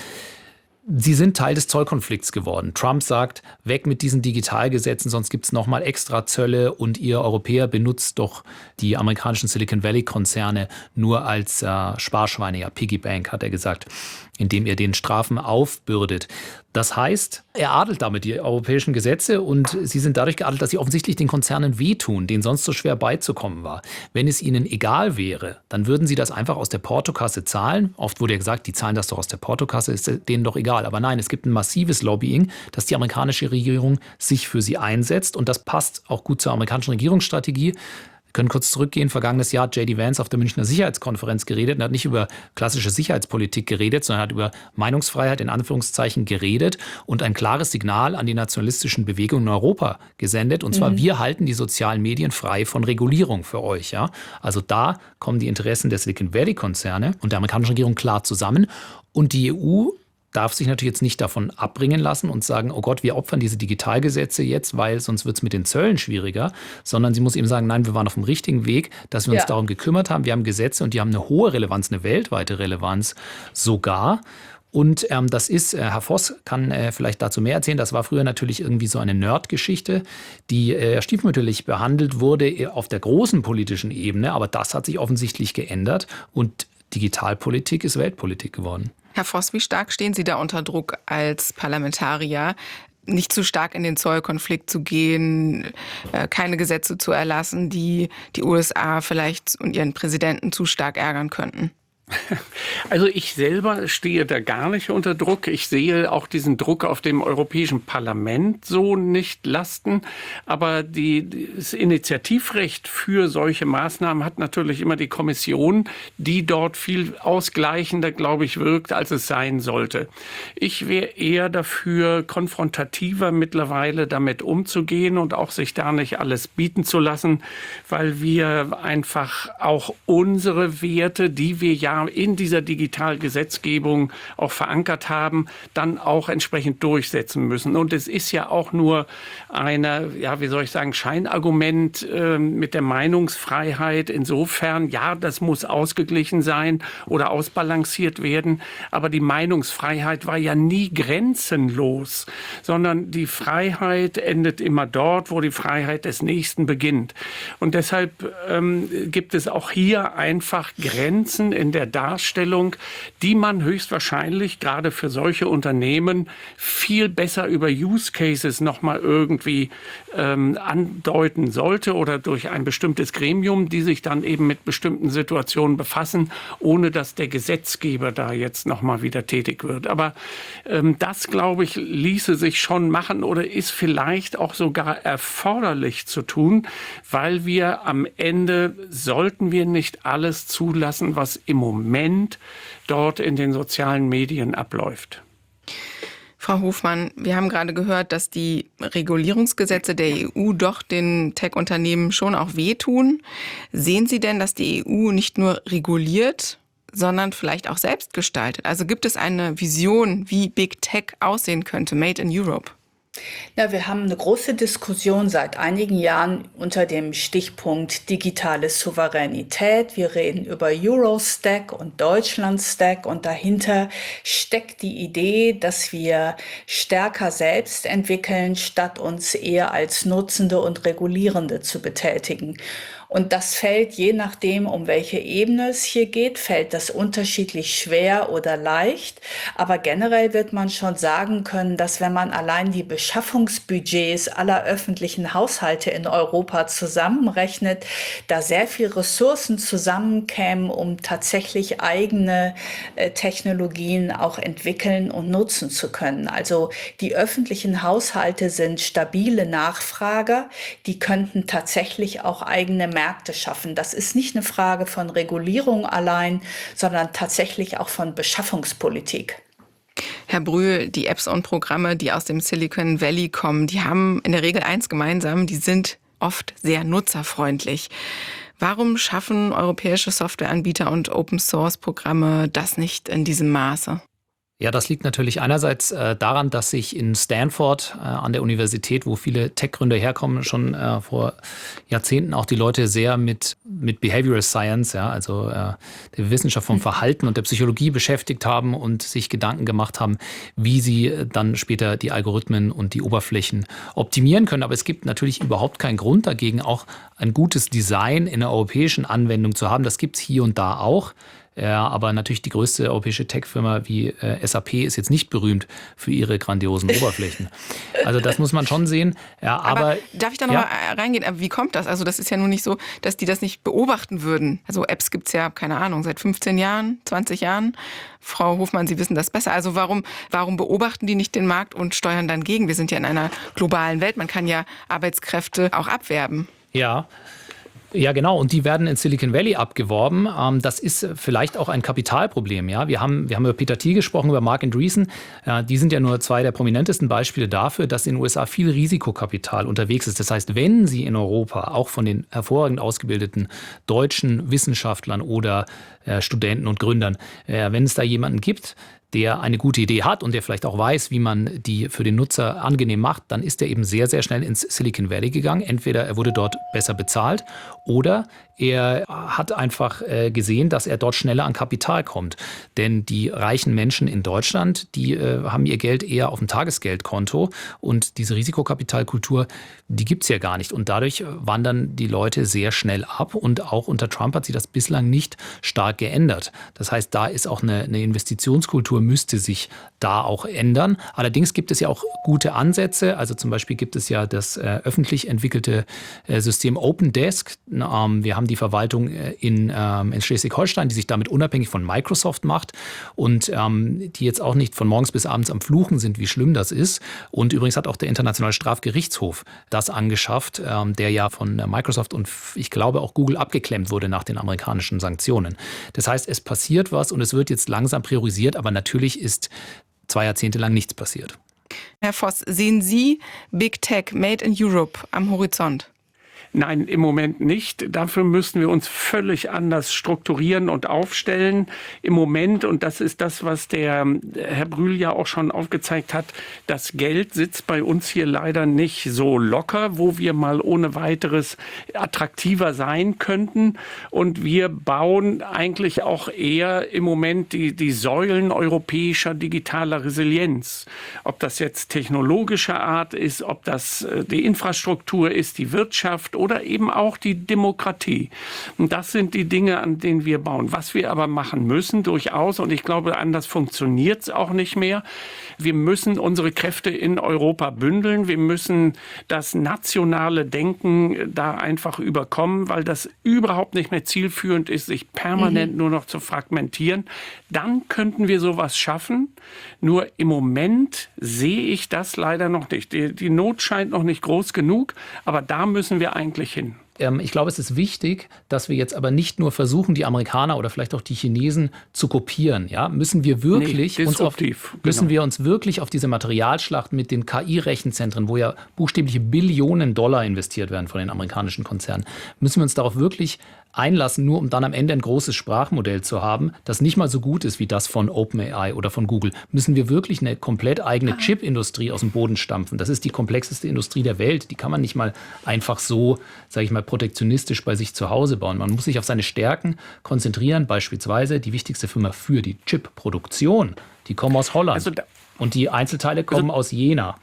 Sie sind Teil des Zollkonflikts geworden. Trump sagt, weg mit diesen Digitalgesetzen, sonst gibt es nochmal extra Zölle und ihr Europäer benutzt doch die amerikanischen Silicon Valley-Konzerne nur als Sparschweine, ja, Piggy Bank, hat er gesagt, indem er den Strafen aufbürdet. Das heißt, er adelt damit die europäischen Gesetze und sie sind dadurch geadelt, dass sie offensichtlich den Konzernen wehtun, denen sonst so schwer beizukommen war. Wenn es ihnen egal wäre, dann würden sie das einfach aus der Portokasse zahlen. Oft wurde ja gesagt, die zahlen das doch aus der Portokasse, ist denen doch egal. Aber nein, es gibt ein massives Lobbying, dass die amerikanische Regierung sich für sie einsetzt und das passt auch gut zur amerikanischen Regierungsstrategie. Wir können kurz zurückgehen. Vergangenes Jahr hat J.D. Vance auf der Münchner Sicherheitskonferenz geredet und hat nicht über klassische Sicherheitspolitik geredet, sondern hat über Meinungsfreiheit in Anführungszeichen geredet und ein klares Signal an die nationalistischen Bewegungen in Europa gesendet. Und zwar, wir halten die sozialen Medien frei von Regulierung für euch. Ja? Also da kommen die Interessen der Silicon Valley-Konzerne und der amerikanischen Regierung klar zusammen. Und die EU darf sich natürlich jetzt nicht davon abbringen lassen und sagen, oh Gott, wir opfern diese Digitalgesetze jetzt, weil sonst wird es mit den Zöllen schwieriger, sondern sie muss eben sagen, nein, wir waren auf dem richtigen Weg, dass wir uns darum gekümmert haben. Wir haben Gesetze und die haben eine hohe Relevanz, eine weltweite Relevanz sogar. Und das ist, Herr Voss kann vielleicht dazu mehr erzählen, das war früher natürlich irgendwie so eine Nerd-Geschichte, die stiefmütterlich behandelt wurde auf der großen politischen Ebene, aber das hat sich offensichtlich geändert und Digitalpolitik ist Weltpolitik geworden. Herr Voss, wie stark stehen Sie da unter Druck als Parlamentarier, nicht zu stark in den Zollkonflikt zu gehen, keine Gesetze zu erlassen, die die USA vielleicht und ihren Präsidenten zu stark ärgern könnten? Also ich selber stehe da gar nicht unter Druck. Ich sehe auch diesen Druck auf dem Europäischen Parlament so nicht lasten. Aber das Initiativrecht für solche Maßnahmen hat natürlich immer die Kommission, die dort viel ausgleichender, glaube ich, wirkt, als es sein sollte. Ich wäre eher dafür, konfrontativer mittlerweile damit umzugehen und auch sich da nicht alles bieten zu lassen, weil wir einfach auch unsere Werte, die wir ja da in dieser Digitalgesetzgebung auch verankert haben, dann auch entsprechend durchsetzen müssen. Und es ist ja auch nur eine, Scheinargument mit der Meinungsfreiheit. Insofern, ja, das muss ausgeglichen sein oder ausbalanciert werden. Aber die Meinungsfreiheit war ja nie grenzenlos, sondern die Freiheit endet immer dort, wo die Freiheit des Nächsten beginnt. Und deshalb gibt es auch hier einfach Grenzen in der Darstellung, die man höchstwahrscheinlich gerade für solche Unternehmen viel besser über Use Cases nochmal irgendwie andeuten sollte oder durch ein bestimmtes Gremium, die sich dann eben mit bestimmten Situationen befassen, ohne dass der Gesetzgeber da jetzt nochmal wieder tätig wird. Aber das, glaube ich, ließe sich schon machen oder ist vielleicht auch sogar erforderlich zu tun, weil wir am Ende sollten wir nicht alles zulassen, was im Moment dort in den sozialen Medien abläuft. Frau Hofmann, wir haben gerade gehört, dass die Regulierungsgesetze der EU doch den Tech-Unternehmen schon auch wehtun. Sehen Sie denn, dass die EU nicht nur reguliert, sondern vielleicht auch selbst gestaltet? Also gibt es eine Vision, wie Big Tech aussehen könnte, Made in Europe? Ja, wir haben eine große Diskussion seit einigen Jahren unter dem Stichpunkt digitale Souveränität. Wir reden über Eurostack und Deutschlandstack und dahinter steckt die Idee, dass wir stärker selbst entwickeln, statt uns eher als Nutzende und Regulierende zu betätigen. Und das fällt, je nachdem, um welche Ebene es hier geht, fällt das unterschiedlich schwer oder leicht. Aber generell wird man schon sagen können, dass wenn man allein die Beschaffungsbudgets aller öffentlichen Haushalte in Europa zusammenrechnet, da sehr viel Ressourcen zusammenkämen, um tatsächlich eigene Technologien auch entwickeln und nutzen zu können. Also die öffentlichen Haushalte sind stabile Nachfrager, die könnten tatsächlich auch eigene Märkte schaffen. Das ist nicht eine Frage von Regulierung allein, sondern tatsächlich auch von Beschaffungspolitik. Herr Brühl, die Apps und Programme, die aus dem Silicon Valley kommen, die haben in der Regel eins gemeinsam, die sind oft sehr nutzerfreundlich. Warum schaffen europäische Softwareanbieter und Open-Source-Programme das nicht in diesem Maße? Ja, das liegt natürlich einerseits daran, dass sich in Stanford an der Universität, wo viele Tech-Gründer herkommen, schon vor Jahrzehnten auch die Leute sehr mit Behavioral Science, ja, also der Wissenschaft vom Verhalten und der Psychologie beschäftigt haben und sich Gedanken gemacht haben, wie sie dann später die Algorithmen und die Oberflächen optimieren können. Aber es gibt natürlich überhaupt keinen Grund dagegen, auch ein gutes Design in einer europäischen Anwendung zu haben. Das gibt es hier und da auch. Ja, aber natürlich die größte europäische Tech-Firma wie SAP ist jetzt nicht berühmt für ihre grandiosen Oberflächen. Also das muss man schon sehen. Ja, aber darf ich da noch mal reingehen? Wie kommt das? Also das ist ja nun nicht so, dass die das nicht beobachten würden. Also Apps gibt es ja, keine Ahnung, seit 15 Jahren, 20 Jahren. Frau Hofmann, Sie wissen das besser. Also warum beobachten die nicht den Markt und steuern dann gegen? Wir sind ja in einer globalen Welt. Man kann ja Arbeitskräfte auch abwerben. Ja, genau. Und die werden in Silicon Valley abgeworben. Das ist vielleicht auch ein Kapitalproblem. Ja, wir haben über Peter Thiel gesprochen, über Marc Andreessen. Die sind ja nur zwei der prominentesten Beispiele dafür, dass in den USA viel Risikokapital unterwegs ist. Das heißt, wenn Sie in Europa auch von den hervorragend ausgebildeten deutschen Wissenschaftlern oder Studenten und Gründern, wenn es da jemanden gibt, der eine gute Idee hat und der vielleicht auch weiß, wie man die für den Nutzer angenehm macht, dann ist er eben sehr, sehr schnell ins Silicon Valley gegangen. Entweder er wurde dort besser bezahlt oder er hat einfach gesehen, dass er dort schneller an Kapital kommt. Denn die reichen Menschen in Deutschland, die haben ihr Geld eher auf dem Tagesgeldkonto und diese Risikokapitalkultur, die gibt es ja gar nicht. Und dadurch wandern die Leute sehr schnell ab und auch unter Trump hat sich das bislang nicht stark geändert. Das heißt, da ist auch eine Investitionskultur, müsste sich da auch ändern. Allerdings gibt es ja auch gute Ansätze. Also zum Beispiel gibt es ja das öffentlich entwickelte System Open Desk. Wir haben die Verwaltung in Schleswig-Holstein, die sich damit unabhängig von Microsoft macht und die jetzt auch nicht von morgens bis abends am Fluchen sind, wie schlimm das ist. Und übrigens hat auch der Internationale Strafgerichtshof das angeschafft, der ja von Microsoft und ich glaube auch Google abgeklemmt wurde nach den amerikanischen Sanktionen. Das heißt, es passiert was und es wird jetzt langsam priorisiert, aber natürlich ist 2 Jahrzehnte lang nichts passiert. Herr Voss, sehen Sie Big Tech Made in Europe am Horizont? Nein, im Moment nicht. Dafür müssen wir uns völlig anders strukturieren und aufstellen. Im Moment, und das ist das, was der Herr Brühl ja auch schon aufgezeigt hat, das Geld sitzt bei uns hier leider nicht so locker, wo wir mal ohne weiteres attraktiver sein könnten. Und wir bauen eigentlich auch eher im Moment die Säulen europäischer digitaler Resilienz. Ob das jetzt technologischer Art ist, ob das die Infrastruktur ist, die Wirtschaft oder eben auch die Demokratie. Und das sind die Dinge, an denen wir bauen. Was wir aber machen müssen, durchaus, und ich glaube, anders funktioniert es auch nicht mehr, wir müssen unsere Kräfte in Europa bündeln. Wir müssen das nationale Denken da einfach überkommen, weil das überhaupt nicht mehr zielführend ist, sich permanent nur noch zu fragmentieren. Dann könnten wir sowas schaffen. Nur im Moment sehe ich das leider noch nicht. Die Not scheint noch nicht groß genug, aber da müssen wir eigentlich hin. Ich glaube, es ist wichtig, dass wir jetzt aber nicht nur versuchen, die Amerikaner oder vielleicht auch die Chinesen zu kopieren. Ja? Müssen wir uns wirklich auf diese Materialschlacht mit den KI-Rechenzentren, wo ja buchstäbliche Billionen Dollar investiert werden von den amerikanischen Konzernen, müssen wir uns darauf wirklich einlassen, nur um dann am Ende ein großes Sprachmodell zu haben, das nicht mal so gut ist wie das von OpenAI oder von Google. Müssen wir wirklich eine komplett eigene Chip-Industrie aus dem Boden stampfen. Das ist die komplexeste Industrie der Welt. Die kann man nicht mal einfach so, sage ich mal, protektionistisch bei sich zu Hause bauen. Man muss sich auf seine Stärken konzentrieren. Beispielsweise die wichtigste Firma für die Chip-Produktion, die kommen aus Holland. Und die Einzelteile kommen aus Jena.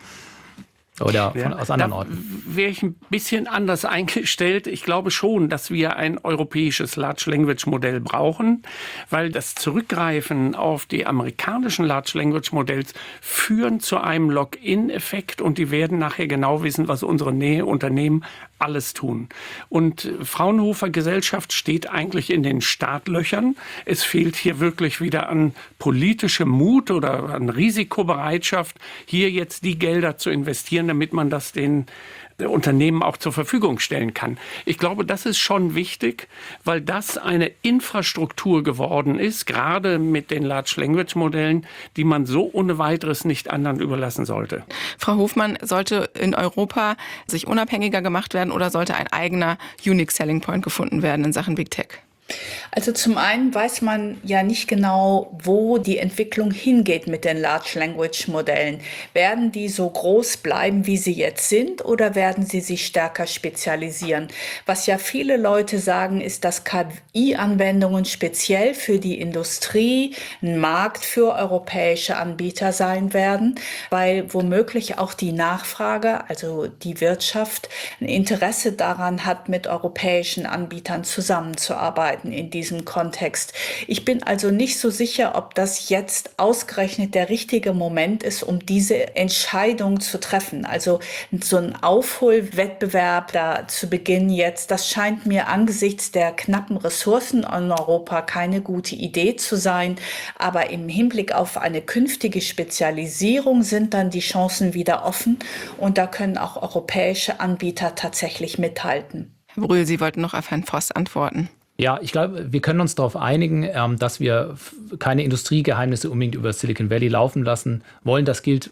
Oder aus anderen Orten. Wäre ich ein bisschen anders eingestellt. Ich glaube schon, dass wir ein europäisches Large Language Modell brauchen, weil das Zurückgreifen auf die amerikanischen Large Language Modells führen zu einem Lock-in-Effekt und die werden nachher genau wissen, was unsere Unternehmen alles tun. Und Fraunhofer Gesellschaft steht eigentlich in den Startlöchern. Es fehlt hier wirklich wieder an politischem Mut oder an Risikobereitschaft, hier jetzt die Gelder zu investieren, damit man das den Unternehmen auch zur Verfügung stellen kann. Ich glaube, das ist schon wichtig, weil das eine Infrastruktur geworden ist, gerade mit den Large Language Modellen, die man so ohne weiteres nicht anderen überlassen sollte. Frau Hofmann, sollte in Europa sich unabhängiger gemacht werden oder sollte ein eigener Unique Selling Point gefunden werden in Sachen Big Tech? Also zum einen weiß man ja nicht genau, wo die Entwicklung hingeht mit den Large Language Modellen. Werden die so groß bleiben, wie sie jetzt sind, oder werden sie sich stärker spezialisieren? Was ja viele Leute sagen, ist, dass KI-Anwendungen speziell für die Industrie ein Markt für europäische Anbieter sein werden, weil womöglich auch die Nachfrage, also die Wirtschaft, ein Interesse daran hat, mit europäischen Anbietern zusammenzuarbeiten in diesem Kontext. Ich bin also nicht so sicher, ob das jetzt ausgerechnet der richtige Moment ist, um diese Entscheidung zu treffen. Also so ein Aufholwettbewerb da zu beginnen jetzt, das scheint mir angesichts der knappen Ressourcen in Europa keine gute Idee zu sein. Aber im Hinblick auf eine künftige Spezialisierung sind dann die Chancen wieder offen und da können auch europäische Anbieter tatsächlich mithalten. Herr Brühl, Sie wollten noch auf Herrn Voss antworten. Ja, ich glaube, wir können uns darauf einigen, dass wir keine Industriegeheimnisse unbedingt über Silicon Valley laufen lassen wollen. Das gilt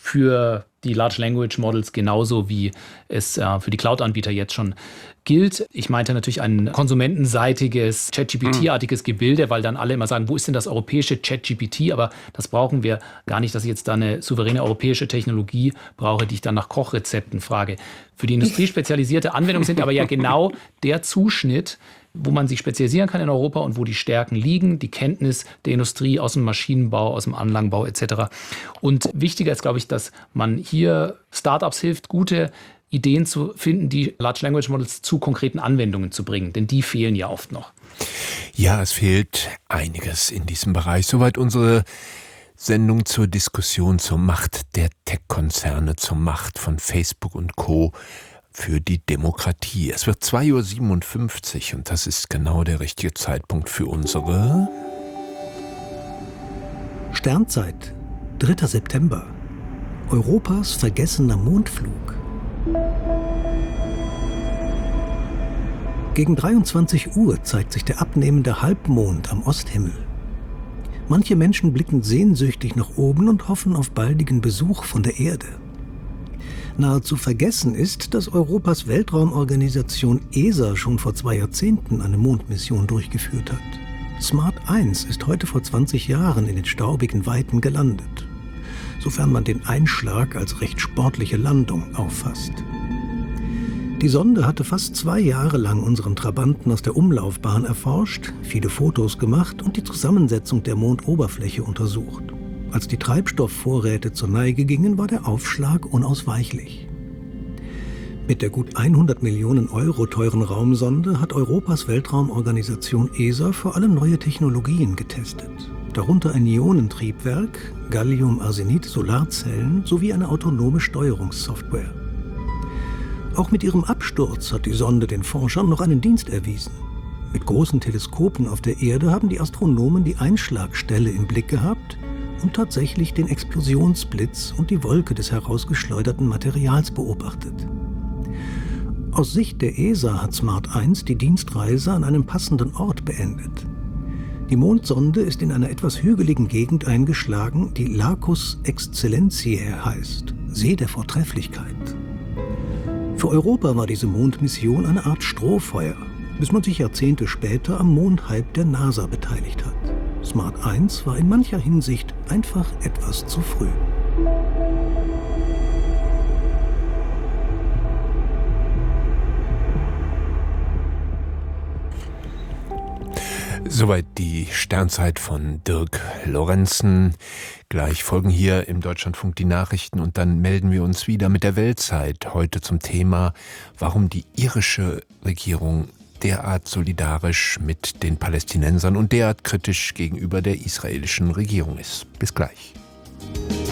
für die Large Language Models genauso, wie es für die Cloud-Anbieter jetzt schon gilt. Ich meinte natürlich ein konsumentenseitiges, ChatGPT-artiges Gebilde, weil dann alle immer sagen, wo ist denn das europäische ChatGPT? Aber das brauchen wir gar nicht, dass ich jetzt da eine souveräne europäische Technologie brauche, die ich dann nach Kochrezepten frage. Für die industriespezialisierte Anwendung sind aber ja genau der Zuschnitt, wo man sich spezialisieren kann in Europa und wo die Stärken liegen, die Kenntnis der Industrie aus dem Maschinenbau, aus dem Anlagenbau etc. Und wichtiger ist, glaube ich, dass man hier Startups hilft, gute Ideen zu finden, die Large Language Models zu konkreten Anwendungen zu bringen, denn die fehlen ja oft noch. Ja, es fehlt einiges in diesem Bereich. Soweit unsere Sendung zur Diskussion zur Macht der Tech-Konzerne, zur Macht von Facebook und Co. für die Demokratie. Es wird 2:57 Uhr und das ist genau der richtige Zeitpunkt für unsere Sternzeit, 3. September. Europas vergessener Mondflug. Gegen 23 Uhr zeigt sich der abnehmende Halbmond am Osthimmel. Manche Menschen blicken sehnsüchtig nach oben und hoffen auf baldigen Besuch von der Erde. Nahezu vergessen ist, dass Europas Weltraumorganisation ESA schon vor 2 Jahrzehnten eine Mondmission durchgeführt hat. Smart 1 ist heute vor 20 Jahren in den staubigen Weiten gelandet, sofern man den Einschlag als recht sportliche Landung auffasst. Die Sonde hatte fast 2 Jahre lang unseren Trabanten aus der Umlaufbahn erforscht, viele Fotos gemacht und die Zusammensetzung der Mondoberfläche untersucht. Als die Treibstoffvorräte zur Neige gingen, war der Aufschlag unausweichlich. Mit der gut 100 Millionen Euro teuren Raumsonde hat Europas Weltraumorganisation ESA vor allem neue Technologien getestet. Darunter ein Ionentriebwerk, Gallium-Arsenid-Solarzellen sowie eine autonome Steuerungssoftware. Auch mit ihrem Absturz hat die Sonde den Forschern noch einen Dienst erwiesen. Mit großen Teleskopen auf der Erde haben die Astronomen die Einschlagstelle im Blick gehabt und tatsächlich den Explosionsblitz und die Wolke des herausgeschleuderten Materials beobachtet. Aus Sicht der ESA hat Smart 1 die Dienstreise an einem passenden Ort beendet. Die Mondsonde ist in einer etwas hügeligen Gegend eingeschlagen, die Lacus Excellentiae heißt, See der Vortrefflichkeit. Für Europa war diese Mondmission eine Art Strohfeuer, bis man sich Jahrzehnte später am Mondhype der NASA beteiligt hat. Smart 1 war in mancher Hinsicht einfach etwas zu früh. Soweit die Sternzeit von Dirk Lorenzen. Gleich folgen hier im Deutschlandfunk die Nachrichten und dann melden wir uns wieder mit der Weltzeit. Heute zum Thema, warum die irische Regierung derart solidarisch mit den Palästinensern und derart kritisch gegenüber der israelischen Regierung ist. Bis gleich.